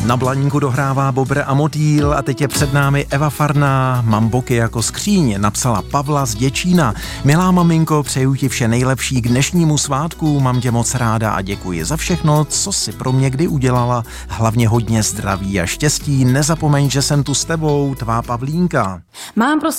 Na Blaníku dohrává Bobr a Motýl a teď je před námi Eva Farná. Mám boky jako skříň, napsala Pavla z Děčína. Milá maminko, přeju ti vše nejlepší k dnešnímu svátku, mám tě moc ráda a děkuji za všechno, co jsi pro mě kdy udělala. Hlavně hodně zdraví a štěstí, nezapomeň, že jsem tu s tebou, tvá Pavlínka. Mám pro